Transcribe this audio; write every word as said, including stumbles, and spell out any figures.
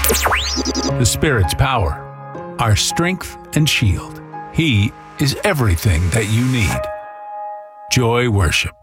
The Spirit's power, our strength and shield. He is everything that you need. Joy Worship.